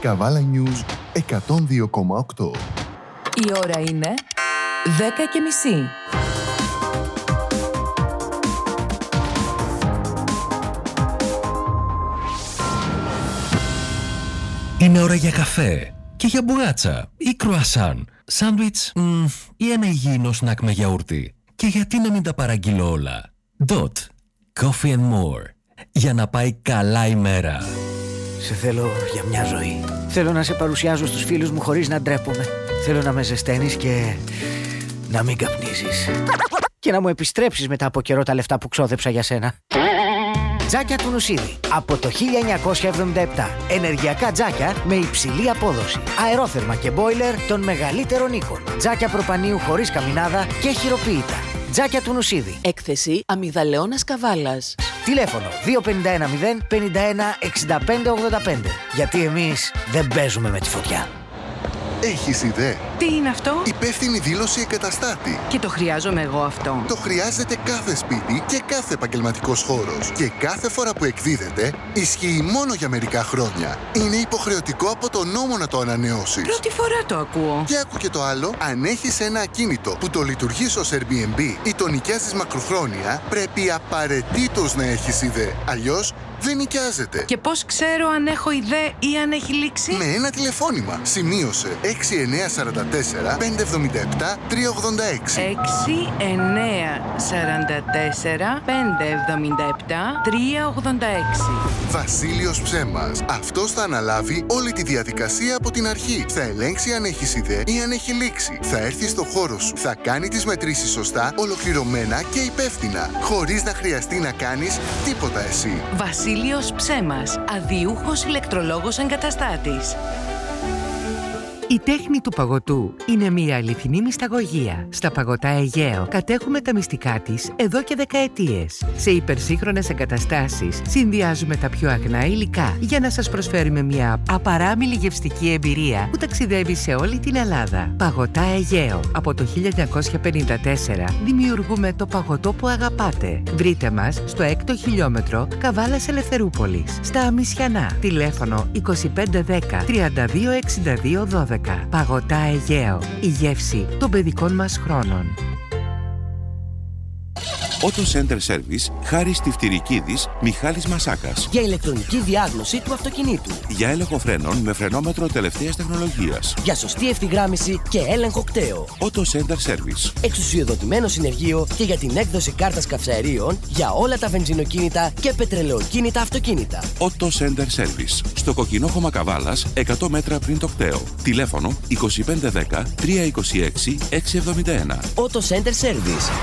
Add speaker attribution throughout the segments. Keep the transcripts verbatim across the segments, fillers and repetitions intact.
Speaker 1: Καβάλα News εκατόν δύο κόμμα οκτώ.
Speaker 2: Η ώρα είναι δέκα και μισή.
Speaker 3: Είναι ώρα για καφέ και για μπουγάτσα ή κρουασάν, σάντουιτς μ, ή ένα υγιεινό σνακ με γιαούρτι. Και γιατί να μην τα παραγγείλω όλα. Dot. Coffee and more. Για να πάει καλά η μέρα.
Speaker 4: Σε θέλω για μια ζωή. Θέλω να σε παρουσιάζω στους φίλους μου χωρίς να ντρέπομαι. Θέλω να με ζεσταίνεις και να μην καπνίζεις. Και να μου επιστρέψεις μετά από καιρό τα λεφτά που ξόδεψα για σένα. Τζάκια του Νουσίδη. Από το χίλια εννιακόσια εβδομήντα επτά. Ενεργειακά τζάκια με υψηλή απόδοση. Αερόθερμα και μπόιλερ των μεγαλύτερων οίκων. Τζάκια προπανίου χωρίς καμινάδα και χειροποίητα. Τζάκια του Νουσίδη.
Speaker 2: Έκθεση αμυγδαλαιώνας Καβάλας.
Speaker 4: Τηλέφωνο δύο πέντε ένα μηδέν πενήντα ένα εξήντα πέντε ογδόντα πέντε. Γιατί εμείς δεν παίζουμε με τη φωτιά.
Speaker 1: Έχεις ιδέα?
Speaker 2: Τι είναι αυτό?
Speaker 1: Υπεύθυνη δήλωση εγκαταστάτη.
Speaker 2: Και το χρειάζομαι εγώ αυτό.
Speaker 1: Το χρειάζεται κάθε σπίτι και κάθε επαγγελματικός χώρος. Και κάθε φορά που εκδίδεται, ισχύει μόνο για μερικά χρόνια. Είναι υποχρεωτικό από τον νόμο να το ανανεώσεις.
Speaker 2: Πρώτη φορά το ακούω.
Speaker 1: Και άκου και το άλλο, αν έχεις ένα ακίνητο που το λειτουργείς ως Airbnb ή το νοικιάζεις μακροχρόνια, πρέπει απαραίτητος να έχεις ιδέα. Αλλιώς δεν νοικιάζεται.
Speaker 2: Και πώς ξέρω αν έχω ιδέα ή αν έχει λήξει?
Speaker 1: Με ένα τηλεφώνημα. Σημείωσε έξι εννιά τέσσερα τέσσερα πέντε εβδομήντα επτά τρία ογδόντα έξι.
Speaker 2: έξι εννιά τέσσερα τέσσερα πέντε εβδομήντα επτά τρία ογδόντα έξι.
Speaker 1: Βασίλειος Ψέμας. Αυτός θα αναλάβει όλη τη διαδικασία από την αρχή. Θα ελέγξει αν έχεις ιδέα ή αν έχει λήξει. Θα έρθει στο χώρο σου. Θα κάνει τις μετρήσεις σωστά, ολοκληρωμένα και υπεύθυνα. Χωρίς να χρειαστεί να κάνεις τίποτα εσύ.
Speaker 2: Βασίλειος Ψέμας, αδιούχος ηλεκτρολόγος εγκαταστάτης.
Speaker 5: Η τέχνη του παγωτού είναι μια αληθινή μυσταγωγία. Στα Παγωτά Αιγαίο κατέχουμε τα μυστικά της εδώ και δεκαετίες. Σε υπερσύγχρονες εγκαταστάσεις συνδυάζουμε τα πιο αγνά υλικά για να σας προσφέρουμε μια απαράμιλη γευστική εμπειρία που ταξιδεύει σε όλη την Ελλάδα. Παγωτά Αιγαίο. Από το χίλια εννιακόσια πενήντα τέσσερα δημιουργούμε το παγωτό που αγαπάτε. Βρείτε μας στο έκτο χιλιόμετρο Καβάλας Ελευθερούπολης, στα Αμισιανά. Τηλέφωνο είκοσι πέντε δέκα τριάντα δύο εξήντα δύο δώδεκα. Παγωτά Αιγαίο. Η γεύση των παιδικών μας χρόνων.
Speaker 6: Auto Center Service, Χάρης Τυφτυρικίδης, Μιχάλης Μασάκας.
Speaker 7: Για ηλεκτρονική διάγνωση του αυτοκινήτου.
Speaker 6: Για έλεγχο φρένων με φρενόμετρο τελευταίας τεχνολογίας.
Speaker 7: Για σωστή ευθυγράμμιση και έλεγχο κταίο.
Speaker 6: Auto Center Service.
Speaker 7: Εξουσιοδοτημένο συνεργείο και για την έκδοση κάρτας καυσαερίων για όλα τα βενζινοκίνητα και πετρελαιοκίνητα αυτοκίνητα.
Speaker 6: Auto Center Service. Στο Κοκκινόχωμα Καβάλας, εκατό μέτρα πριν το κταίο. Τηλέφωνο είκοσι πέντε δέκα τρία είκοσι έξι έξι εβδομήντα ένα.
Speaker 7: Auto Center Service.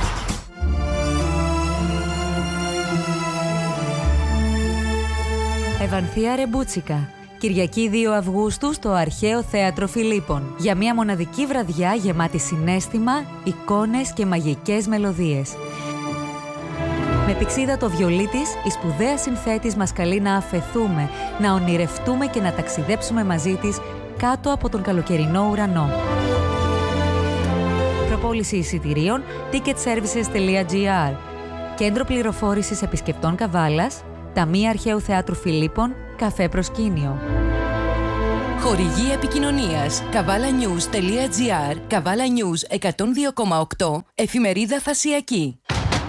Speaker 8: Ευανθία Ρεμπούτσικα. Κυριακή δύο Αυγούστου στο Αρχαίο Θέατρο Φιλίππων. Για μια μοναδική βραδιά γεμάτη συναίσθημα, εικόνες και μαγικές μελωδίες. Με πηξίδα το βιολί της, η σπουδαία συνθέτης μας καλεί να αφεθούμε, να ονειρευτούμε και να ταξιδέψουμε μαζί της κάτω από τον καλοκαιρινό ουρανό. Προπόληση εισιτηρίων ticketservices τελεία gr. Κέντρο πληροφόρησης επισκεπτών Καβάλας, Ταμεία Αρχαίου Θεάτρου Φιλίππων, καφέ προσκήνιο.
Speaker 2: Χορηγή επικοινωνίας καβάλα-news τελεία gr, Καβάλα News εκατόν δύο κόμμα οκτώ, εφημερίδα Θασσιακή.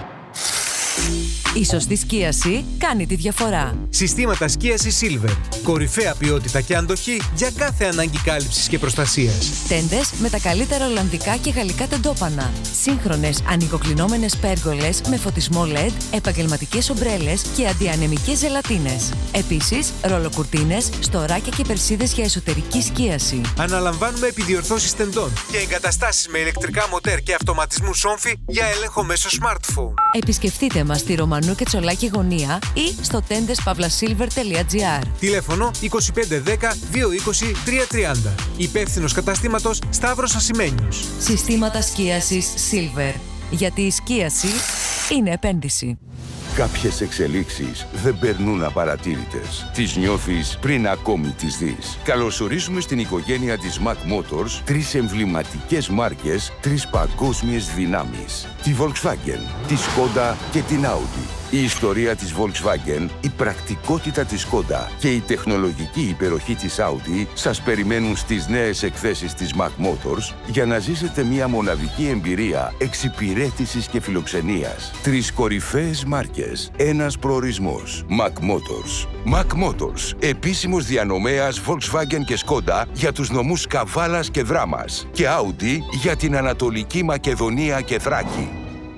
Speaker 2: Η σωστή σκίαση κάνει τη διαφορά.
Speaker 9: Συστήματα σκίασης Silver. Κορυφαία ποιότητα και αντοχή για κάθε ανάγκη κάλυψης και προστασίας.
Speaker 2: Τέντες με τα καλύτερα ολλανδικά και γαλλικά τεντόπανα. Σύγχρονες ανοιγοκλεινόμενες πέργολες με φωτισμό ελ ι ντι, επαγγελματικές ομπρέλες και αντιανεμικές ζελατίνες. Επίσης, ρολοκουρτίνες, στοράκια και περσίδες για εσωτερική σκίαση.
Speaker 9: Αναλαμβάνουμε επιδιορθώσεις τεντών και εγκαταστάσεις με ηλεκτρικά μοτέρ και αυτοματισμού σόμφι για έλεγχο μέσω smartphone.
Speaker 2: Επισκεφτείτε μας στη Ρωμανού και Τσολάκη γωνία ή στο τέντες παύλα σίλβερ τελεία gr.
Speaker 9: Τηλέφωνο είκοσι πέντε δέκα δύο είκοσι τρία τριάντα. Υπεύθυνος καταστήματος Σταύρος Ασημένιος.
Speaker 2: Συστήματα σκίασης Silver. Γιατί η σκίαση είναι επένδυση.
Speaker 10: Κάποιες εξελίξεις δεν περνούν απαρατήρητες. Τις νιώθεις πριν ακόμη τις δεις. Καλωσορίζουμε στην οικογένεια της Mac Motors τρεις εμβληματικές μάρκες, τρεις παγκόσμιες δυνάμεις. Τη Volkswagen, τη Skoda και την Audi. Η ιστορία της Volkswagen, η πρακτικότητα της Skoda και η τεχνολογική υπεροχή της Audi σας περιμένουν στις νέες εκθέσεις της Mac Motors για να ζήσετε μια μοναδική εμπειρία εξυπηρέτησης και φιλοξενίας. Τρεις κορυφαίες μάρκες, ένας προορισμός. Mac Motors. Mac Motors, επίσημος διανομέας Volkswagen και Skoda για τους νομούς Καβάλας και Δράμας και Audi για την Ανατολική Μακεδονία και Θράκη.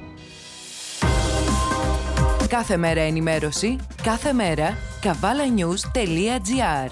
Speaker 2: Κάθε μέρα ενημέρωση, κάθε μέρα καβάλα-news τελεία τζι άρ.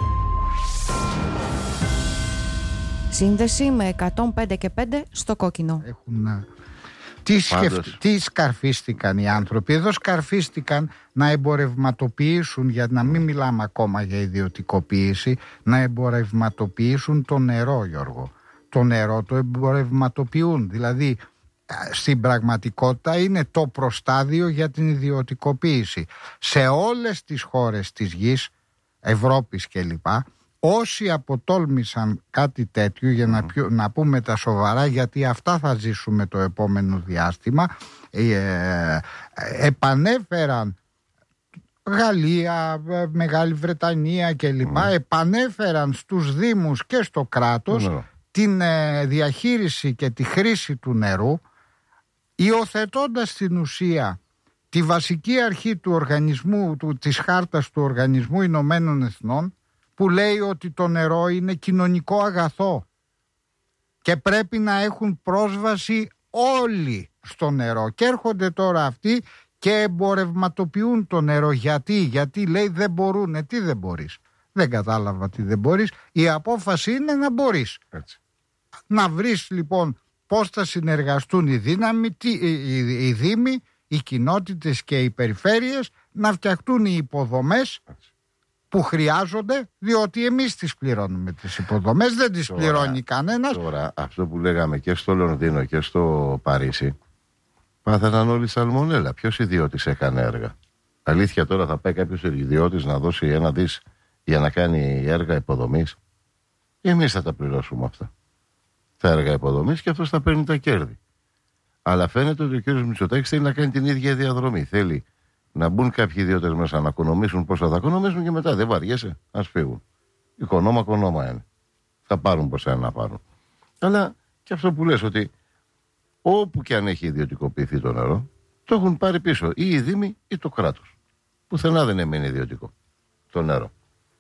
Speaker 11: Σύνδεση με εκατόν πέντε και πέντε στο κόκκινο.
Speaker 12: Έχουν... Τι, σκεφ... Τι σκαρφίστηκαν οι άνθρωποι? Εδώ σκαρφίστηκαν να εμπορευματοποιήσουν, για να μην μιλάμε ακόμα για ιδιωτικοποίηση, να εμπορευματοποιήσουν το νερό, Γιώργο. Το νερό το εμπορευματοποιούν, δηλαδή στην πραγματικότητα είναι το προστάδιο για την ιδιωτικοποίηση. Σε όλες τις χώρες της γης, Ευρώπης κλπ, όσοι αποτόλμησαν κάτι τέτοιο, για να, πιω, να πούμε τα σοβαρά, γιατί αυτά θα ζήσουμε το επόμενο διάστημα, ε, επανέφεραν Γαλλία, Μεγάλη Βρετανία κλπ, mm. επανέφεραν στους δήμους και στο κράτος mm. την ε, διαχείριση και τη χρήση του νερού, υιοθετώντας στην ουσία τη βασική αρχή του οργανισμού, του, της χάρτας του Οργανισμού Ηνωμένων Εθνών, που λέει ότι το νερό είναι κοινωνικό αγαθό και πρέπει να έχουν πρόσβαση όλοι στο νερό. Και έρχονται τώρα αυτοί και εμπορευματοποιούν το νερό. Γιατί, γιατί λέει δεν μπορούν. Τι δεν μπορείς? Δεν κατάλαβα τι δεν μπορείς. Η απόφαση είναι να μπορείς. Έτσι. Να βρεις λοιπόν πώς θα συνεργαστούν οι, δύναμοι, οι, οι, οι δήμοι, οι κοινότητες και οι περιφέρειες να φτιαχτούν οι υποδομές που χρειάζονται, διότι εμείς τις πληρώνουμε τις υποδομές, δεν τις τώρα, πληρώνει κανένας.
Speaker 13: Τώρα αυτό που λέγαμε και στο Λονδίνο και στο Παρίσι, πάθαιναν όλοι σαλμονέλα. Ποιος ιδιώτης έκανε έργα? Αλήθεια τώρα θα πάει κάποιος ιδιώτης να δώσει ένα δις για να κάνει έργα υποδομής? Εμείς θα τα πληρώσουμε αυτά τα έργα υποδομής και αυτός θα παίρνει τα κέρδη. Αλλά φαίνεται ότι ο κ. Μητσοτάκης θέλει να κάνει την ίδια διαδρομή. Θέλει να μπουν κάποιοι ιδιώτες μέσα να οικονομήσουν πόσα θα οικονομήσουν και μετά δεν βαριέσαι, ας φύγουν. Οικονόμα, κονόμα είναι. Θα πάρουν πόσα είναι να πάρουν. Αλλά και αυτό που λες, ότι όπου και αν έχει ιδιωτικοποιηθεί το νερό, το έχουν πάρει πίσω ή οι δήμοι ή το κράτος. Πουθενά δεν έμεινε ιδιωτικό το νερό.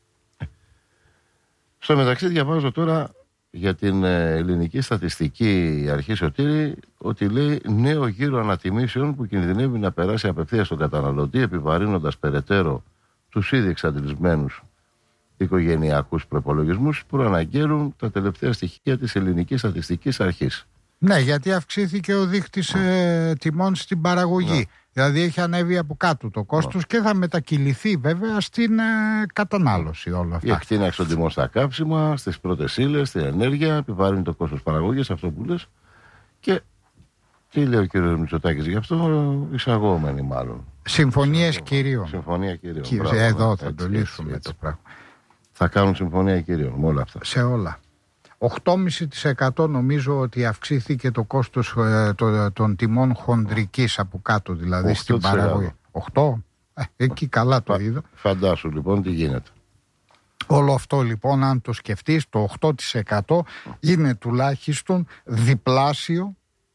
Speaker 13: Στο μεταξύ διαβάζω τώρα για την ελληνική στατιστική αρχή Σωτήρη ότι λέει νέο γύρο ανατιμήσεων που κινδυνεύει να περάσει απευθείας στον καταναλωτή, επιβαρύνοντας περαιτέρω τους ήδη εξαντλισμένους οικογενειακούς προπολογισμούς που αναγγέλουν τα τελευταία στοιχεία της ελληνικής στατιστικής αρχής.
Speaker 12: Ναι, γιατί αυξήθηκε ο δείκτης ε, τιμών στην παραγωγή. Ναι. Δηλαδή έχει ανέβει από κάτω το κόστος ναι. και θα μετακυληθεί βέβαια στην ε, κατανάλωση όλα αυτά.
Speaker 13: Η εκτείναξη των τιμών στα καύσιμα, στις πρώτες ύλες, στην ενέργεια, επιβαρύνει το κόστος παραγωγής, αυτό που λες. Και τι λέει ο κ. Μητσοτάκης γι' αυτό? Εισαγόμενοι μάλλον.
Speaker 12: Συμφωνίες κυρίων.
Speaker 13: Συμφωνία κυρίων.
Speaker 12: Κύριε, Μπράβο, εδώ θα έτσι, το λύσουμε έτσι, έτσι. το πράγμα.
Speaker 13: Θα κάνουν συμφωνία κυρίων με όλα αυτά.
Speaker 12: Σε όλα. οκτώ κόμμα πέντε τοις εκατό νομίζω ότι αυξήθηκε το κόστος ε, το, των τιμών χονδρικής από κάτω, δηλαδή στην παραγωγή. οκτώ Ε, εκεί καλά το είδα.
Speaker 13: Φαντάσου λοιπόν τι γίνεται.
Speaker 12: Όλο αυτό λοιπόν, αν το σκεφτείς, το οκτώ τοις εκατό είναι τουλάχιστον διπλάσιο,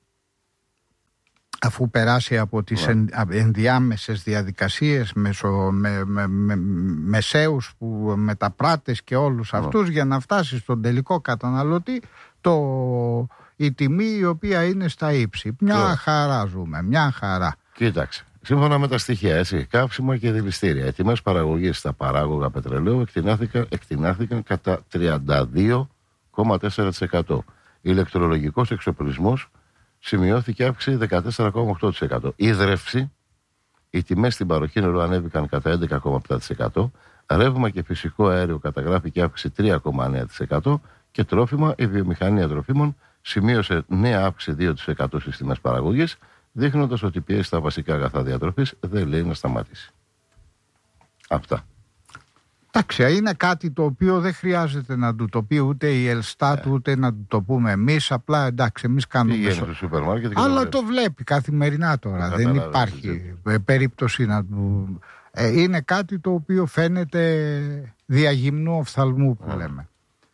Speaker 12: αφού περάσει από τις εν, ενδιάμεσες διαδικασίες μεσο, με, με, με, μεσαίους που, μεταπράτες και όλους αυτούς, για να φτάσει στον τελικό καταναλωτή το, η τιμή η οποία είναι στα ύψη. Μια yeah. χαρά ζούμε, μια χαρά.
Speaker 13: Κοίταξε, σύμφωνα με τα στοιχεία, έτσι, καύσιμα και δηληστήρια, οι τιμές παραγωγής στα παράγωγα πετρελαίου εκτινάχθηκαν, εκτινάχθηκαν κατά τριάντα δύο κόμμα τέσσερα τοις εκατό. Ηλεκτρολογικός εξοπλισμός σημειώθηκε αύξηση δεκατέσσερα κόμμα οκτώ τοις εκατό. Ίδρυυση, οι τιμές στην παροχή νερού ανέβηκαν κατά έντεκα κόμμα επτά τοις εκατό. Ρεύμα και φυσικό αέριο καταγράφηκε αύξηση τρία κόμμα εννέα τοις εκατό. Και τρόφιμα, η βιομηχανία τροφίμων σημείωσε νέα αύξηση δύο τοις εκατό στις τιμές παραγωγής, δείχνοντας ότι η πίεση στα βασικά αγαθά διατροφής δεν λέει να σταματήσει. Αυτά.
Speaker 12: Εντάξει, είναι κάτι το οποίο δεν χρειάζεται να του το πει ούτε η Ελστάτ, ούτε να του το πούμε εμείς. Απλά εντάξει, εμείς κάνουμε.
Speaker 13: Στο σούπερ μάρκετ και
Speaker 12: αλλά
Speaker 13: το,
Speaker 12: το βλέπει καθημερινά τώρα. Δεν υπάρχει περίπτωση να του. Ε, είναι κάτι το οποίο φαίνεται διαγυμνού οφθαλμού που λέμε.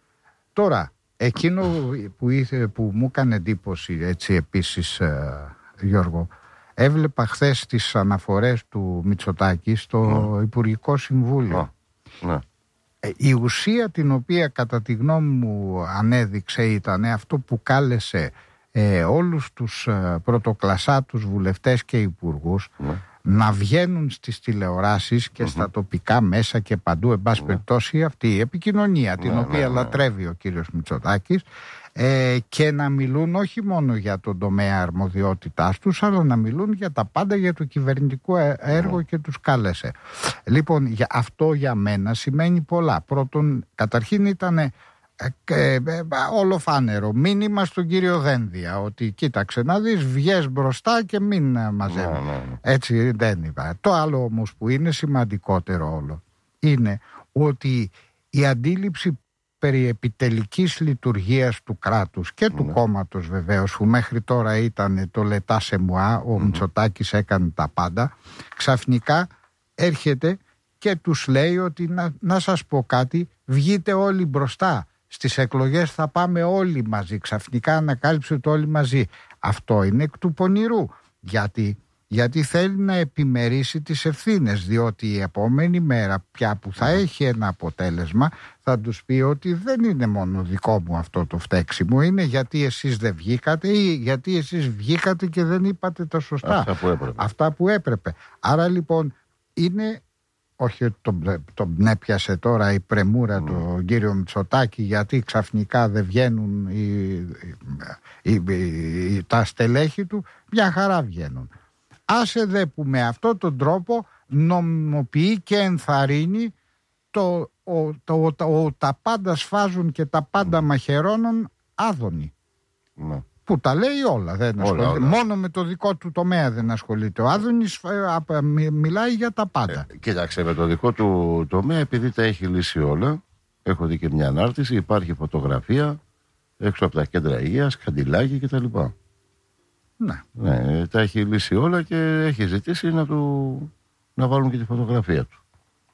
Speaker 12: Τώρα, εκείνο που, ήθε, που μου έκανε εντύπωση έτσι επίσης, ε, Γιώργο, έβλεπα χθες τις αναφορές του Μητσοτάκη στο mm. Υπουργικό Συμβούλιο. Mm. Ε, η ουσία την οποία κατά τη γνώμη μου ανέδειξε ήταν αυτό που κάλεσε ε, όλους τους ε, πρωτοκλασσάτους βουλευτές και υπουργούς mm. να βγαίνουν στις τηλεοράσεις και mm-hmm. στα τοπικά μέσα και παντού, εν πάση περιπτώσει, αυτή η επικοινωνία την mm-hmm. οποία mm-hmm. λατρεύει ο κύριος Μητσοτάκης, ε, και να μιλούν όχι μόνο για τον τομέα αρμοδιότητάς τους, αλλά να μιλούν για τα πάντα, για το κυβερνητικό έργο mm. και τους κάλεσε. Λοιπόν, για, αυτό για μένα σημαίνει πολλά. Πρώτον, καταρχήν ήταν ε, ε, ε, ολοφάνερο μήνυμα στον κύριο Δένδια ότι κοίταξε να δεις, βγες μπροστά και μην μαζεύει. Mm, mm. Έτσι δεν είπα. Το άλλο όμως που είναι σημαντικότερο όλο είναι ότι η αντίληψη περί επιτελικής λειτουργίας του κράτους και του mm. κόμματος βεβαίως, που μέχρι τώρα ήταν το λετά σε μουά, ο mm. Μητσοτάκης έκανε τα πάντα, ξαφνικά έρχεται και τους λέει ότι να, να σας πω κάτι, βγείτε όλοι μπροστά, στις εκλογές θα πάμε όλοι μαζί. Ξαφνικά ανακάλυψε το όλοι μαζί. Αυτό είναι εκ του πονηρού, γιατί γιατί θέλει να επιμερίσει τις ευθύνες, διότι η επόμενη μέρα πια που θα έχει ένα αποτέλεσμα θα τους πει ότι δεν είναι μόνο δικό μου αυτό το φταίξιμο, είναι γιατί εσείς δεν βγήκατε ή γιατί εσείς βγήκατε και δεν είπατε τα σωστά.
Speaker 13: Αυτά που έπρεπε.
Speaker 12: Αυτά που έπρεπε. Άρα λοιπόν είναι, όχι ότι τον, τον έπιασε τώρα η πρεμούρα mm. του κύριο Μητσοτάκη γιατί ξαφνικά δεν βγαίνουν οι, οι, οι, οι, τα στελέχη του, μια χαρά βγαίνουν. Άσε δε που με αυτόν τον τρόπο νομιμοποιεί και ενθαρρύνει το, ο, το, το, ο, τα πάντα σφάζουν και τα πάντα mm. μαχαιρώνουν άδωνη. Mm. Που τα λέει όλα, δεν όλα, όλα. Μόνο με το δικό του τομέα δεν ασχολείται. Ο Άδωνης ε, μι, μιλάει για τα πάντα.
Speaker 13: Ε, κοίταξε, με το δικό του τομέα, επειδή τα έχει λύσει όλα, έχω δει και μια ανάρτηση, υπάρχει φωτογραφία έξω από τα κέντρα υγείας, καντιλάκι κτλ. Ναι. ναι, τα έχει λύσει όλα και έχει ζητήσει να, του, να βάλουν και τη φωτογραφία του.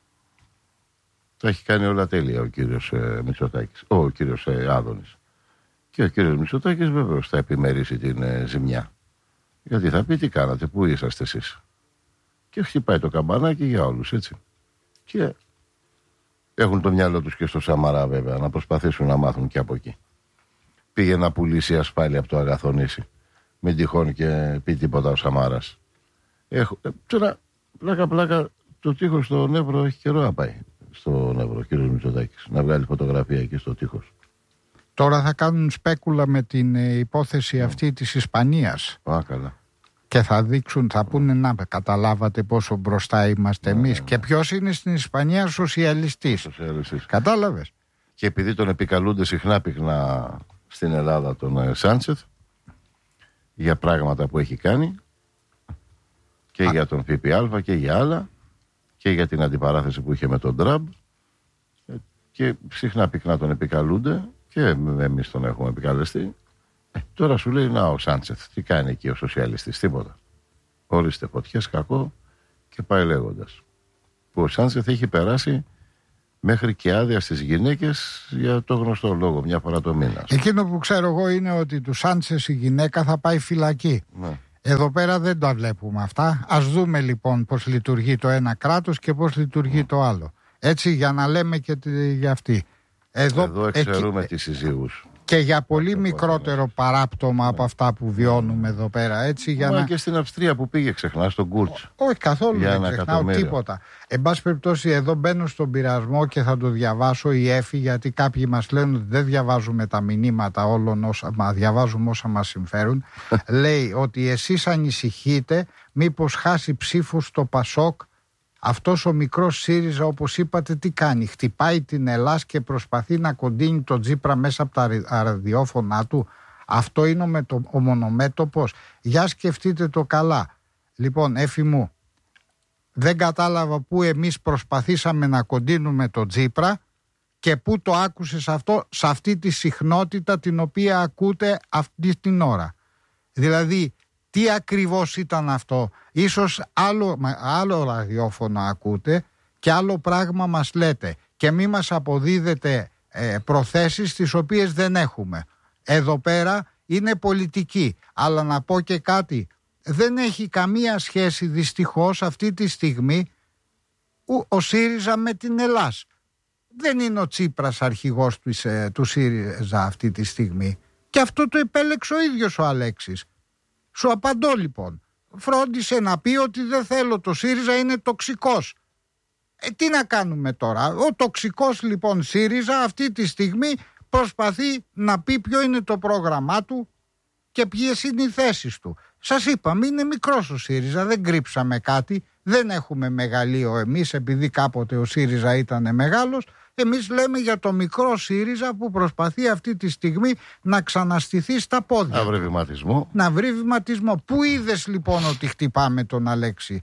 Speaker 13: Τα έχει κάνει όλα τέλεια ο κύριος ε, Μητσοτάκης, ο κύριος ε, Άδωνης. Και ο κύριος Μητσοτάκης βεβαίως θα επιμερίσει την ε, ζημιά. Γιατί θα πει τι κάνατε, πού είσαστε εσείς. Και χτυπάει το καμπανάκι για όλους, έτσι. Και έχουν το μυαλό τους και στο Σαμαρά βέβαια, να προσπαθήσουν να μάθουν και από εκεί. Πήγε να πουλήσει ασφάλεια από το Αγαθονήσι. Μην τυχόν και πει τίποτα ο Σαμάρας. Έχω, ε, τώρα, πλάκα πλάκα, το τείχος στο Νεύρο έχει καιρό να πάει. Στο Νεύρο, ο κύριος Μητσοτάκης, να βγάλει φωτογραφία εκεί στο τείχος.
Speaker 12: Τώρα θα κάνουν σπέκουλα με την ε, υπόθεση αυτή της Ισπανίας.
Speaker 13: Α, καλά.
Speaker 12: Και θα δείξουν, θα πούνε να καταλάβατε πόσο μπροστά είμαστε ναι, εμείς. Ναι. Και ποιος είναι στην Ισπανία σοσιαλιστής.
Speaker 13: Σοσιαλιστής.
Speaker 12: Κατάλαβες.
Speaker 13: Και επειδή τον επικαλούνται συχνά πυκνά στην Ελλάδα τον ε, Σάντσεθ, για πράγματα που έχει κάνει και Α. για τον ΦΠΑ και για άλλα και για την αντιπαράθεση που είχε με τον Τραμπ και συχνά πυκνά τον επικαλούνται και εμείς τον έχουμε επικαλεστεί. Ε, τώρα σου λέει να ο Σάντσεθ τι κάνει εκεί ο σοσιαλιστής, τίποτα. Ορίστε φωτιές, κακό και πάει λέγοντας. Που ο Σάντσεθ έχει περάσει μέχρι και άδεια στις γυναίκες για το γνωστό λόγο, μια φορά το μήνα.
Speaker 12: Εκείνο που ξέρω εγώ είναι ότι του Σάντσες η γυναίκα θα πάει φυλακή. Ναι. Εδώ πέρα δεν τα βλέπουμε αυτά. Ας δούμε λοιπόν πώς λειτουργεί το ένα κράτος και πώς λειτουργεί mm. το άλλο. Έτσι για να λέμε και για αυτή.
Speaker 13: Εδώ, Εδώ εξαιρούμε εκεί... τις συζύγους.
Speaker 12: Και για πολύ το μικρότερο το παράπτωμα ναι. από αυτά που βιώνουμε εδώ πέρα. Έτσι, για
Speaker 13: Μα
Speaker 12: να...
Speaker 13: και στην Αυστρία που πήγε ξεχνά, στον Κούρτς.
Speaker 12: Όχι καθόλου δεν ξεχνάω τίποτα. Εν πάση περιπτώσει εδώ μπαίνω στον πειρασμό και θα το διαβάσω η Εφη, γιατί κάποιοι μας λένε ότι δεν διαβάζουμε τα μηνύματα όλων όσα, μα διαβάζουμε όσα μας συμφέρουν. Λέει ότι εσείς ανησυχείτε μήπως χάσει ψήφους στο Πασόκ. Αυτός ο μικρός ΣΥΡΙΖΑ, όπως είπατε, τι κάνει? Χτυπάει την Ελλάς και προσπαθεί να κοντίνει τον Τσίπρα μέσα από τα ραδιόφωνά του. Αυτό είναι ο μονομέτωπος. Για σκεφτείτε το καλά. Λοιπόν, Έφη μου, Δεν κατάλαβα πού εμείς προσπαθήσαμε να κοντίνουμε τον Τσίπρα και πού το άκουσες αυτό σε αυτή τη συχνότητα την οποία ακούτε αυτή την ώρα. Δηλαδή, τι ακριβώς ήταν αυτό? Ίσως άλλο, άλλο ραδιόφωνο ακούτε και άλλο πράγμα μας λέτε και μη μας αποδίδετε ε, προθέσεις τις οποίες δεν έχουμε. Εδώ πέρα είναι πολιτική, αλλά να πω και κάτι, δεν έχει καμία σχέση δυστυχώς αυτή τη στιγμή ο ΣΥΡΙΖΑ με την Ελλάς. Δεν είναι ο Τσίπρας αρχηγός του, του ΣΥΡΙΖΑ αυτή τη στιγμή και αυτό το επέλεξε ο ίδιος ο Αλέξης. Σου απαντώ λοιπόν, φρόντισε να πει ότι δεν θέλω, το ΣΥΡΙΖΑ είναι τοξικός. Ε, τι να κάνουμε τώρα? Ο τοξικός λοιπόν ΣΥΡΙΖΑ αυτή τη στιγμή προσπαθεί να πει ποιο είναι το πρόγραμμά του και ποιες είναι οι θέσεις του. Σας είπαμε, είναι μικρός ο ΣΥΡΙΖΑ, δεν κρύψαμε κάτι, δεν έχουμε μεγαλείο εμείς επειδή κάποτε ο ΣΥΡΙΖΑ ήταν μεγάλος. Εμείς λέμε για το μικρό ΣΥΡΙΖΑ που προσπαθεί αυτή τη στιγμή να ξαναστηθεί στα πόδια.
Speaker 13: Να βρει βηματισμό.
Speaker 12: Να βρει βηματισμό. Πού είδες λοιπόν ότι χτυπάμε τον Αλέξη?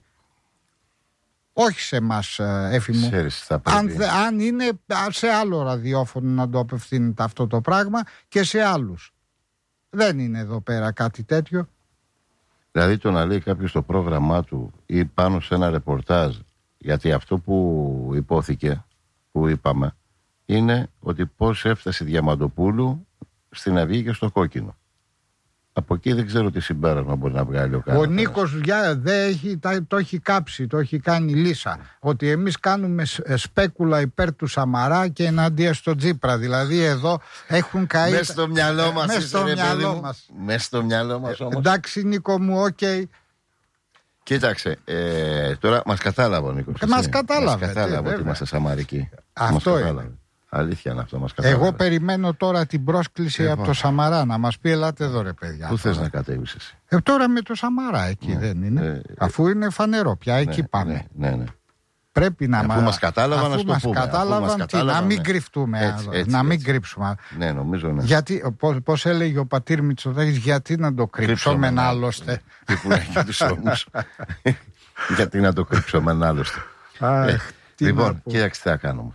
Speaker 12: Όχι σε εμάς, Έφη μου. Αν, αν είναι σε άλλο ραδιόφωνο να το απευθύνεται αυτό το πράγμα και σε άλλους. Δεν είναι εδώ πέρα κάτι τέτοιο.
Speaker 13: Δηλαδή το να λέει κάποιος το πρόγραμμά του ή πάνω σε ένα ρεπορτάζ, γιατί αυτό που υπόθηκε, που είπαμε, είναι ότι πώς έφτασε η Διαμαντοπούλου στην Αυγή και στο Κόκκινο. Από εκεί δεν ξέρω τι συμπέρασμα μπορεί να βγάλει ο καθένας.
Speaker 12: Ο Νίκος δεν έχει, το έχει κάψει, το έχει κάνει λύσα. Ότι εμείς κάνουμε σπέκουλα υπέρ του Σαμαρά και εναντία στο Τσίπρα. Δηλαδή εδώ έχουν καεί.
Speaker 13: Μες στο μυαλό μας.
Speaker 12: Μες στο μυαλό μας.
Speaker 13: Μες στο μυαλό μας όμως.
Speaker 12: Εντάξει Νίκο μου, οκ. Okay.
Speaker 13: Κοίταξε, ε, τώρα μας κατάλαβε ο Νίκος.
Speaker 12: Ε, μας κατάλαβε.
Speaker 13: Μας κατάλαβε ότι είμαστε Σαμαρικοί.
Speaker 12: Αυτό είναι.
Speaker 13: Αλήθεια είναι αυτό, μας κατάλαβε.
Speaker 12: Εγώ περιμένω τώρα την πρόσκληση λοιπόν από το Σαμαρά να μας πει ελάτε εδώ ρε παιδιά.
Speaker 13: Πού θες να κατέβεις εσύ?
Speaker 12: Ε, τώρα με το Σαμαρά εκεί ναι, δεν είναι. Ε, Αφού είναι φανερό πια, εκεί
Speaker 13: ναι,
Speaker 12: πάμε.
Speaker 13: Ναι, ναι, ναι.
Speaker 12: Πρέπει να
Speaker 13: μας, μας κατάλαβαν,
Speaker 12: αφού μας κατάλαβαν, τι, να μην κρυφτούμε,
Speaker 13: έτσι, έτσι,
Speaker 12: να μην
Speaker 13: έτσι.
Speaker 12: κρύψουμε.
Speaker 13: Ναι, νομίζω ναι.
Speaker 12: Γιατί, πώς, πώς έλεγε ο πατήρ Μητσοτάκης, γιατί να το κρύψουμε άλλωστε.
Speaker 13: Τι που έχει τους ώμους. Γιατί να το κρύψουμε άλλωστε. Λοιπόν, κοίταξε τι θα κάνουμε.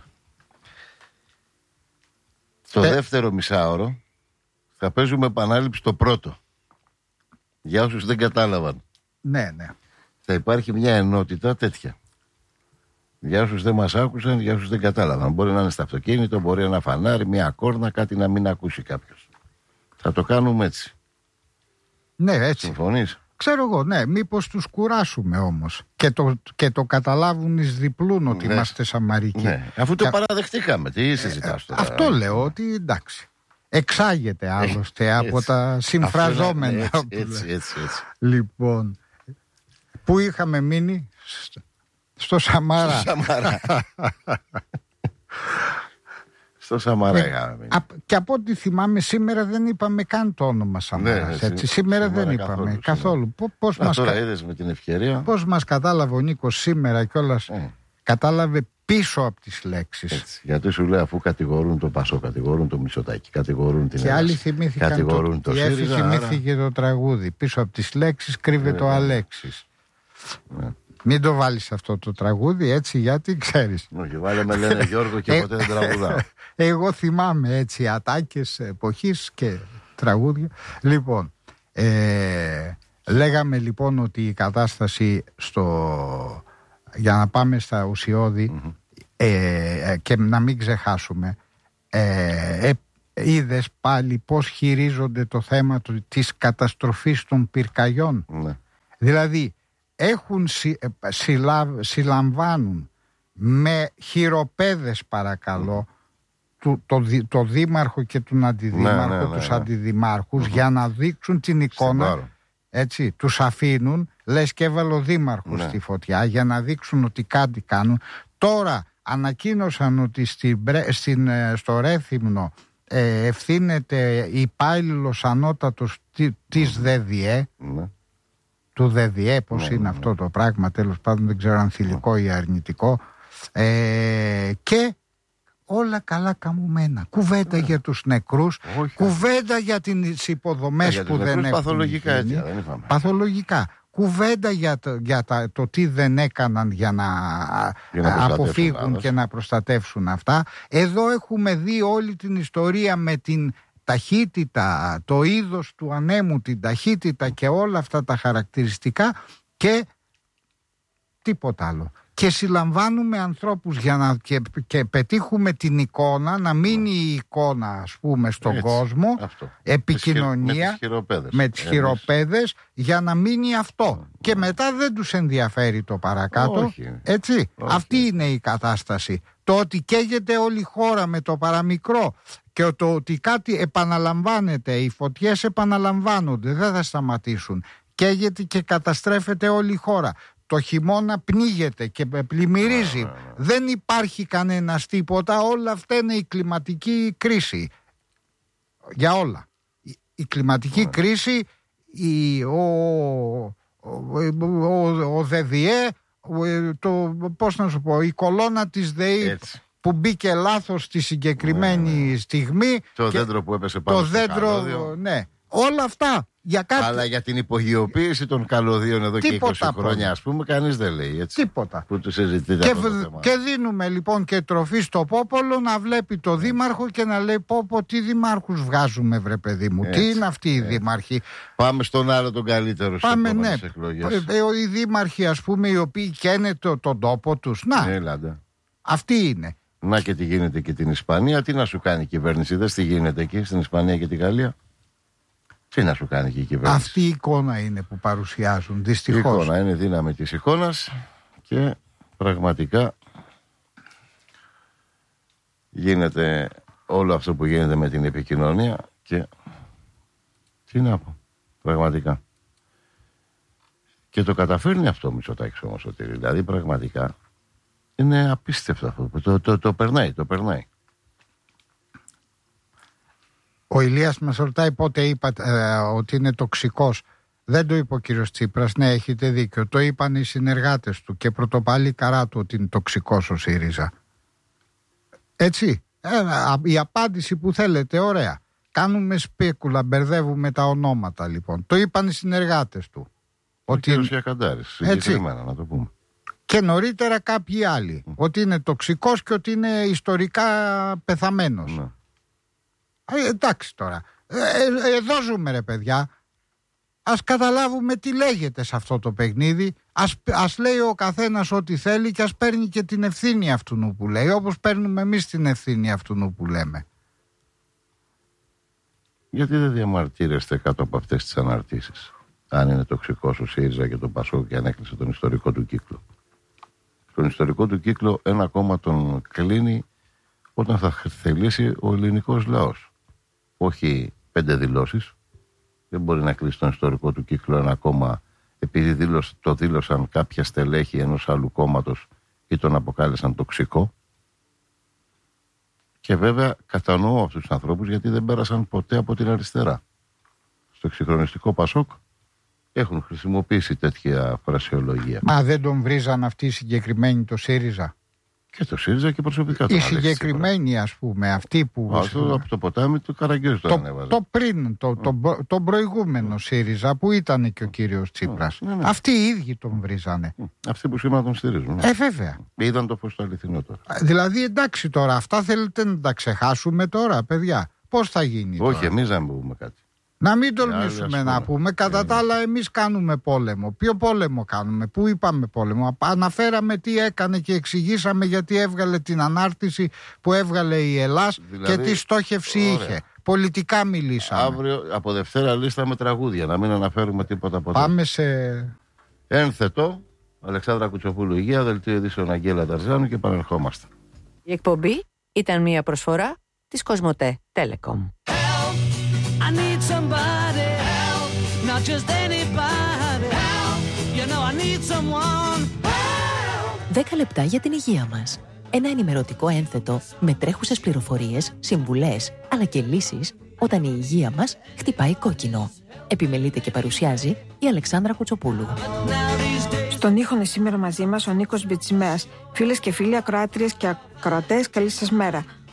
Speaker 13: Το ε... δεύτερο μισάωρο θα παίζουμε επανάληψη το πρώτο. Για όσους δεν κατάλαβαν.
Speaker 12: Ναι, ναι.
Speaker 13: Θα υπάρχει μια ενότητα τέτοια. Για όσους δεν μας άκουσαν, για όσους δεν κατάλαβαν. Μπορεί να είναι στο αυτοκίνητο, μπορεί ένα φανάρι, μια κόρνα, κάτι να μην ακούσει κάποιος. Θα το κάνουμε έτσι.
Speaker 12: Ναι, έτσι.
Speaker 13: Συμφωνείς?
Speaker 12: Ξέρω εγώ, ναι. Μήπως τους κουράσουμε όμως. Και το, και το καταλάβουν εις διπλούν ότι ναι. είμαστε Σαμαρικοί.
Speaker 13: Ναι. Αφού το Κα... παραδεχτήκαμε, τι συζητάς τώρα?
Speaker 12: Αυτό λέω, ότι εντάξει. Εξάγεται άλλωστε από έτσι. Τα συμφραζόμενα.
Speaker 13: Έτσι, έτσι, έτσι, έτσι.
Speaker 12: Λοιπόν, πού είχαμε μείνει? Στο Σαμαρά.
Speaker 13: Στο Σαμαρά. Στο Σαμαρά είχαμε μείνει.
Speaker 12: Και από ό,τι θυμάμαι σήμερα δεν είπαμε καν το όνομα Σαμαράς. Ναι, έτσι. Σήμερα, σήμερα δεν είπαμε καθόλου. καθόλου. Πώς
Speaker 13: Να,
Speaker 12: μας
Speaker 13: τώρα
Speaker 12: κα...
Speaker 13: είδες με την ευκαιρία.
Speaker 12: Πώς μας κατάλαβε ο Νίκος σήμερα κιόλας. Mm. Κατάλαβε πίσω από τις λέξεις.
Speaker 13: Έτσι, γιατί σου λέει αφού κατηγορούν το Πασό, κατηγορούν το Μητσοτάκη, κατηγορούν την
Speaker 12: και άλλοι θυμήθηκαν
Speaker 13: κατηγορούν
Speaker 12: το,
Speaker 13: το
Speaker 12: ΣΥΡΙΖΑ. Και θυμήθηκε άρα... το τραγούδι. Πίσω από τις λέξεις κρύβεται ο Αλέξης. Ναι. Μην το βάλεις αυτό το τραγούδι έτσι, γιατί ξέρεις.
Speaker 13: Όχι, βάλε με λένε Γιώργο και ποτέ δεν τραγουδάω.
Speaker 12: Εγώ θυμάμαι έτσι ατάκες εποχής και τραγούδια. Λοιπόν, ε, λέγαμε λοιπόν ότι η κατάσταση στο... για να πάμε στα ουσιώδη mm-hmm. ε, και να μην ξεχάσουμε ε, ε, είδες πάλι πώς χειρίζονται το θέμα του, της καταστροφής των πυρκαγιών. Mm-hmm. Δηλαδή έχουν συ, συλλα, συλλαμβάνουν με χειροπέδες παρακαλώ mm. του, το, το δήμαρχο και τον αντιδήμαρχο, ναι, ναι, ναι, τους ναι. αντιδημάρχους mm-hmm. για να δείξουν την εικόνα, έτσι, τους αφήνουν, λες και έβαλε ο δήμαρχος ναι. στη φωτιά για να δείξουν ότι κάτι κάνουν. Τώρα ανακοίνωσαν ότι στην, στην, στο Ρέθυμνο ε, ευθύνεται υπάλληλος ανώτατος της mm-hmm. ΔΔΕ mm-hmm. του ΔΔΕ, πώς ναι, είναι ναι. αυτό το πράγμα, τέλος πάντων δεν ξέρω αν θηλυκό ή αρνητικό, ε, και όλα καλά καμωμένα. Κουβέντα yeah. για τους νεκρούς, όχι. κουβέντα για τις υποδομές yeah, που δεν έχουν
Speaker 13: παθολογικά, έτσι, δεν είπαμε.
Speaker 12: Παθολογικά. κουβέντα για το, για τα, το τι δεν έκαναν για να, για να αποφύγουν και να προστατεύσουν αυτά. Εδώ έχουμε δει όλη την ιστορία με την ταχύτητα, το είδος του ανέμου, την ταχύτητα και όλα αυτά τα χαρακτηριστικά και τίποτα άλλο. Και συλλαμβάνουμε ανθρώπους για να και, και πετύχουμε την εικόνα, να μείνει η εικόνα, ας πούμε, στον Έτσι, κόσμο, αυτό. επικοινωνία με τις χειροπέδες, για να μείνει αυτό. Mm. Και μετά δεν τους ενδιαφέρει το παρακάτω. Όχι. Έτσι. Όχι. Αυτή είναι η κατάσταση. Το ότι καίγεται όλη η χώρα με το παραμικρό και το ότι κάτι επαναλαμβάνεται, οι φωτιές επαναλαμβάνονται, δεν θα σταματήσουν. Καίγεται και καταστρέφεται όλη η χώρα. Το χειμώνα πνίγεται και πλημμυρίζει. Ah. Δεν υπάρχει κανένας τίποτα. Όλα αυτά είναι η κλιματική κρίση. Για όλα. Η, η κλιματική ah. κρίση, η, ο, ο, ο, ο ΔΔΕ, το, πώς να σου πω, η κολόνα της ΔΕΗ Έτσι. που μπήκε λάθος στη συγκεκριμένη ah. στιγμή.
Speaker 13: Το και, δέντρο που έπεσε πάνω
Speaker 12: το
Speaker 13: στο
Speaker 12: δέντρο,
Speaker 13: καλώδιο.
Speaker 12: Ναι. Όλα αυτά. Για κάτι...
Speaker 13: Αλλά για την υπογειοποίηση των καλωδίων εδώ Τίποτα και είκοσι χρόνια, ας πούμε, κανείς δεν λέει. Έτσι,
Speaker 12: Τίποτα.
Speaker 13: Που τους συζητείτε
Speaker 12: και,
Speaker 13: αυτό το θέμα.
Speaker 12: Και δίνουμε λοιπόν και τροφή στο πόπολο να βλέπει το δήμαρχο και να λέει πω πω τι δημάρχους βγάζουμε, βρε παιδί μου. Έτσι, τι είναι αυτοί οι δήμαρχοι.
Speaker 13: Πάμε στον άλλο τον καλύτερο. Πάμε, ναι.
Speaker 12: Οι δήμαρχοι, ας πούμε, οι οποίοι καίνε το, τον τόπο τους. Να,
Speaker 13: Έλαντε.
Speaker 12: Αυτοί είναι.
Speaker 13: Να και τι γίνεται και την Ισπανία. Τι να σου κάνει η κυβέρνηση, δεν τι γίνεται εκεί στην Ισπανία και τη Γαλλία. Τι να σου κάνει και η κυβέρνηση.
Speaker 12: Αυτή η εικόνα είναι που παρουσιάζουν, δυστυχώς.
Speaker 13: Η εικόνα είναι δύναμη της εικόνας και πραγματικά γίνεται όλο αυτό που γίνεται με την επικοινωνία και τι να πω, πραγματικά. Και το καταφέρνει αυτό ο Μητσοτάκης όμως, Σωτήρη. Δηλαδή πραγματικά είναι απίστευτο αυτό. Το, το, το, το περνάει, το περνάει.
Speaker 12: Ο Ηλίας μας ρωτάει πότε είπατε ε, ότι είναι τοξικός. Δεν το είπε ο κύριος Τσίπρας. Ναι, έχετε δίκιο. Το είπαν οι συνεργάτες του και πρωτοπάλη καρά του ότι είναι τοξικός ο ΣΥΡΙΖΑ. Έτσι. Ε, η απάντηση που θέλετε, ωραία. Κάνουμε σπέκουλα, μπερδεύουμε τα ονόματα λοιπόν. Το είπαν οι συνεργάτες του.
Speaker 13: Ο ότι... κύριος Γιακαντάρης, συγκεκριμένα να το πούμε.
Speaker 12: Και νωρίτερα κάποιοι άλλοι. Mm. Ότι είναι τοξικός και ότι είναι ιστορικά πεθαμένος. Mm. Ε, εντάξει τώρα. Ε, ε, εδώ ζούμε, ρε παιδιά. Ας καταλάβουμε τι λέγεται σε αυτό το παιχνίδι. Ας, ας λέει ο καθένας ό,τι θέλει και ας παίρνει και την ευθύνη αυτού που λέει, όπως παίρνουμε εμείς την ευθύνη αυτού που λέμε.
Speaker 13: Γιατί δεν διαμαρτύρεστε κάτω από αυτές τις αναρτήσεις? Αν είναι τοξικός ο ΣΥΡΙΖΑ και το ΠΑΣΟΚ και αν έκλεισε τον ιστορικό του κύκλο. Τον ιστορικό του κύκλο ένα κόμμα τον κλείνει όταν θα θελήσει ο ελληνικός λαός. Όχι πέντε δηλώσεις. Δεν μπορεί να κλείσει τον ιστορικό του κύκλο ένα κόμμα επειδή δήλωσε, το δήλωσαν κάποια στελέχη ενός άλλου κόμματος ή τον αποκάλεσαν τοξικό. Και βέβαια κατανοώ αυτούς τους ανθρώπους γιατί δεν πέρασαν ποτέ από την αριστερά. Στο εξυγχρονιστικό ΠΑΣΟΚ έχουν χρησιμοποιήσει τέτοια φρασιολογία.
Speaker 12: Μα δεν τον βρίζαν αυτοί οι συγκεκριμένοι το ΣΥΡΙΖΑ?
Speaker 13: Και το ΣΥΡΙΖΑ και προσωπικά τον
Speaker 12: οι συγκεκριμένοι, ας πούμε, αυτοί που.
Speaker 13: Αυτό από το ποτάμι του Καραγκιόζη τον ανέβαζε.
Speaker 12: Το πριν, το, το, το, το προηγούμενο ΣΥΡΙΖΑ που ήταν και ο κύριος Τσίπρας. Ναι, ναι. Αυτοί οι ίδιοι τον βρίζανε.
Speaker 13: Αυτοί που σήμερα τον στηρίζουν. Ναι.
Speaker 12: Ε, βέβαια.
Speaker 13: Είδαν το φως το αληθινό τώρα.
Speaker 12: Δηλαδή, εντάξει τώρα, αυτά θέλετε να τα ξεχάσουμε τώρα, παιδιά? Πώς θα γίνει?
Speaker 13: Όχι,
Speaker 12: τώρα?
Speaker 13: εμείς να πούμε κάτι.
Speaker 12: Να μην τολμήσουμε άλλη, να πούμε. Κατά τα άλλα, εμείς κάνουμε πόλεμο. Ποιο πόλεμο κάνουμε? Πού είπαμε πόλεμο? Αναφέραμε τι έκανε και εξηγήσαμε γιατί έβγαλε την ανάρτηση που έβγαλε η Ελλάς δηλαδή, και τι στόχευση ωραία. είχε. Πολιτικά μιλήσαμε.
Speaker 13: Αύριο από Δευτέρα λίστα με τραγούδια. Να μην αναφέρουμε τίποτα ποτέ.
Speaker 12: Πάμε σε.
Speaker 13: Ένθετο. Αλεξάνδρα Κουτσοπούλου Υγεία, δελτίο ειδήσεων Αγγέλα Δαρζάνου και επανερχόμαστε.
Speaker 2: Η εκπομπή ήταν μια προσφορά της Κοσμοτέ Telecom. I need somebody help, not just anybody help. You know I need someone help. δέκα λεπτά για την υγεία μας. Ένα ενημερωτικό ένθετο με τρέχουσες πληροφορίες, συμβουλές, αλλά και λύσεις όταν η υγεία μας χτυπάει κόκκινο. Επιμελείται και παρουσιάζει η Αλεξάνδρα Κουτσοπούλου.
Speaker 14: Στον ήχο είναι σήμερα μαζί μας ο Νίκος Μπιτσιμέας. Φίλες και φίλοι, ακροάτριες και ακροατές, καλή σας μέρα.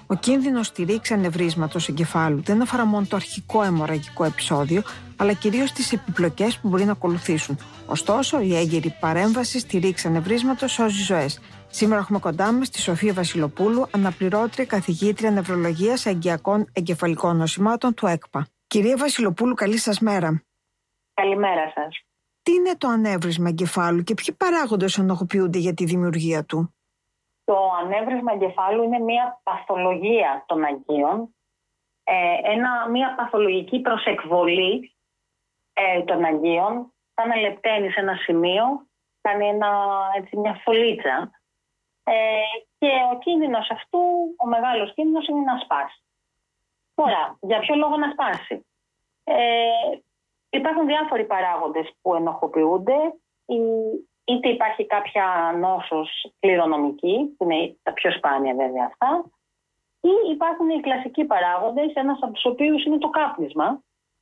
Speaker 14: Ο κίνδυνος στη ρήξη ανευρίσματος εγκεφάλου δεν αφορά μόνο το αρχικό αιμορραγικό επεισόδιο, αλλά κυρίως τις επιπλοκές που μπορεί να ακολουθήσουν. Ωστόσο, η έγκαιρη παρέμβαση στη ρήξη ανευρίσματος σώζει ζωές. Σήμερα έχουμε κοντά μας τη Σοφία Βασιλοπούλου, αναπληρώτρια καθηγήτρια νευρολογίας εγκαιακών εγκεφαλικών νοσημάτων του ΕΚΠΑ. Κυρία Βασιλοπούλου, καλή σας μέρα.
Speaker 15: Καλημέρα σας.
Speaker 14: Τι είναι το ανέβρισμα εγκεφάλου και ποιοι παράγοντες ενοχοποιούνται για τη δημιουργία του?
Speaker 15: Το ανέβρισμα εγκεφάλου είναι μια παθολογία των αγκίων, ε, ένα, μια παθολογική προσεκβολή ε, των αγκίων, σαν να λεπταίνει σε ένα σημείο, κάνει ένα, έτσι, μια φωλίτσα ε, και ο κίνδυνος αυτού, ο μεγάλος κίνδυνος είναι να σπάσει. Τώρα, για ποιο λόγο να σπάσει? Ε, υπάρχουν διάφοροι παράγοντες που ενοχοποιούνται. Είτε υπάρχει κάποια νόσος κληρονομική, που είναι τα πιο σπάνια βέβαια αυτά, ή υπάρχουν οι κλασικοί παράγοντες, ένας από τους οποίους είναι το κάπνισμα,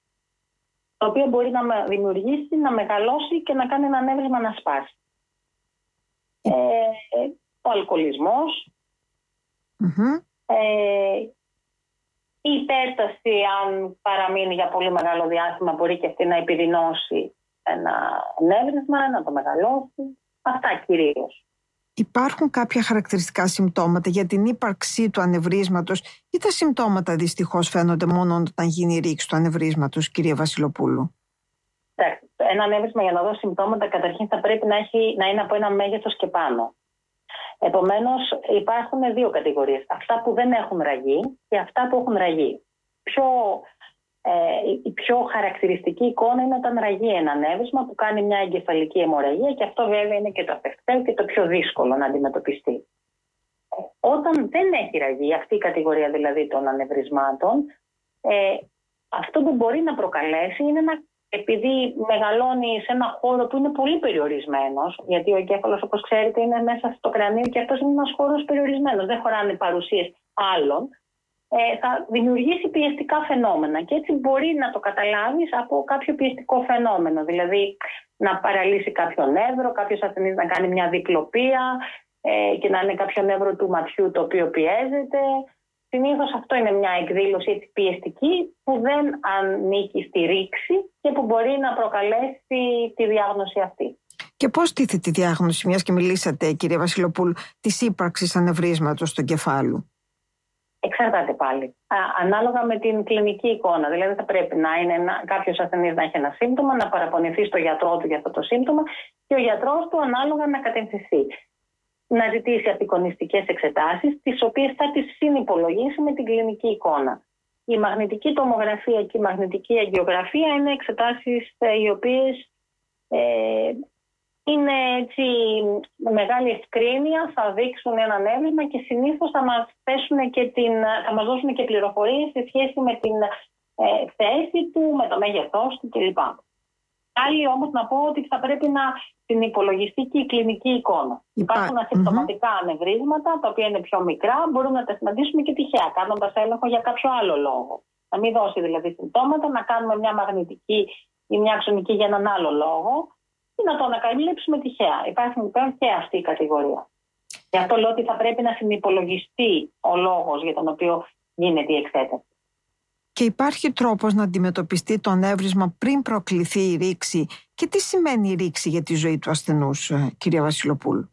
Speaker 15: το οποίο μπορεί να δημιουργήσει, να μεγαλώσει και να κάνει ένα ανέβρισμα να σπάσει. Ε, ο αλκοολισμός,
Speaker 14: mm-hmm.
Speaker 15: ε, η υπέρταση, αν παραμείνει για πολύ μεγάλο διάστημα, μπορεί και αυτή να επιδεινώσει ένα ανέβρισμα, να το μεγαλώσει. Αυτά κυρίως.
Speaker 14: Υπάρχουν κάποια χαρακτηριστικά συμπτώματα για την ύπαρξή του ανευρίσματος ή τα συμπτώματα δυστυχώς φαίνονται μόνο όταν γίνει η ρήξη του ανευρίσματος, κυρία Βασιλοπούλου?
Speaker 15: Ένα ανέβρισμα, για να δώσει συμπτώματα, καταρχήν θα πρέπει να, έχει, να είναι από ένα μέγεθος και πάνω. Επομένως, υπάρχουν δύο κατηγορίες. Αυτά που δεν έχουν ραγεί και αυτά που έχουν ραγεί. Πιο, ε, η πιο χαρακτηριστική εικόνα είναι όταν ραγεί ένα ανέβρισμα που κάνει μια εγκεφαλική αιμορραγία, και αυτό βέβαια είναι και το απευκταίο και το πιο δύσκολο να αντιμετωπιστεί. Όταν δεν έχει ραγεί, αυτή η κατηγορία δηλαδή των ανεβρισμάτων, ε, αυτό που μπορεί να προκαλέσει είναι να, επειδή μεγαλώνει σε ένα χώρο που είναι πολύ περιορισμένος, γιατί ο εγκέφαλος, όπως ξέρετε, είναι μέσα στο κρανίο και αυτός είναι ένας χώρος περιορισμένος, δεν χωράνε παρουσίες άλλων, ε, θα δημιουργήσει πιεστικά φαινόμενα, και έτσι μπορεί να το καταλάβεις από κάποιο πιεστικό φαινόμενο, δηλαδή να παραλύσει κάποιο νεύρο, κάποιος ασθενής να κάνει μια διπλοπία ε, και να είναι κάποιο νεύρο του ματιού το οποίο πιέζεται. Συνήθως αυτό είναι μια εκδήλωση έτσι πιεστική που δεν ανήκει στη ρήξη και που μπορεί να προκαλέσει τη διάγνωση αυτή.
Speaker 14: Και πώς τίθεται η διάγνωση, μιας και μιλήσατε, κυρία Βασιλοπούλου, της ύπαρξης ανευρίσματος του εγκεφάλου?
Speaker 15: Εξαρτάται πάλι. Α, ανάλογα με την κλινική εικόνα. Δηλαδή θα πρέπει να είναι ένα, κάποιος ασθενής να έχει ένα σύμπτωμα, να παραπονηθεί στο γιατρό του για αυτό το σύμπτωμα και ο γιατρός του ανάλογα να κατευθυνθεί. Να ζητήσει απεικονιστικές εξετάσεις, τις οποίες θα τις συνυπολογίσει με την κλινική εικόνα. Η μαγνητική τομογραφία και η μαγνητική αγγιογραφία είναι εξετάσεις ε, οι οποίες ε, είναι έτσι, με μεγάλη ευκρίνεια, θα δείξουν ένα ανέβρισμα και συνήθως θα μας, και την, θα μας δώσουν και πληροφορίες σε σχέση με την ε, θέση του, με το μέγεθός του κλπ. Άλλοι όμως να πω ότι θα πρέπει να συνυπολογιστεί και η κλινική εικόνα. Υπάρχουν ασυμπτωματικά mm-hmm. ανεβρίσματα, τα οποία είναι πιο μικρά, μπορούμε να τα συναντήσουμε και τυχαία, κάνοντας έλεγχο για κάποιο άλλο λόγο. Να μην δώσει δηλαδή συμπτώματα, να κάνουμε μια μαγνητική ή μια αξονική για έναν άλλο λόγο ή να το ανακαλύψουμε τυχαία. Υπάρχει λοιπόν και αυτή η κατηγορία. Γι' αυτό λέω ότι θα πρέπει να συνυπολογιστεί ο λόγος για τον οποίο γίνεται η εξέταση.
Speaker 14: Και υπάρχει τρόπος να αντιμετωπιστεί το ανέβρισμα πριν προκληθεί η ρήξη? Και τι σημαίνει η ρήξη για τη ζωή του ασθενούς, κυρία Βασιλοπούλου?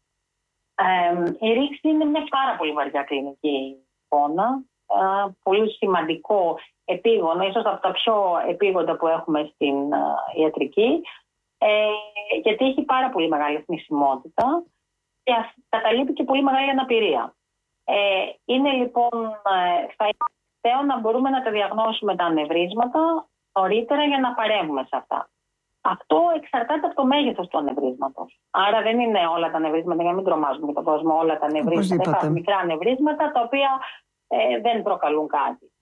Speaker 15: Ε, η ρήξη είναι μια πάρα πολύ βαριά κλινική εικόνα, ε, πολύ σημαντικό επίγονο, ίσως από τα πιο επίγοντα που έχουμε στην ε, ιατρική, ε, γιατί έχει πάρα πολύ μεγάλη θνησιμότητα και καταλείπει και πολύ μεγάλη αναπηρία. Ε, είναι λοιπόν, ε, θα είναι να μπορούμε να τα διαγνώσουμε τα ανεβρίσματα νωρίτερα για να παρέμβουμε σε αυτά. Αυτό εξαρτάται από το μέγεθος του ανεβρίσματος. Άρα δεν είναι όλα τα ανεβρίσματα, για να μην τρομάζουμε και τον κόσμο, όλα τα ανεβρίσματα. Υπάρχουν μικρά ανεβρίσματα τα οποία ε, δεν προκαλούν κάτι.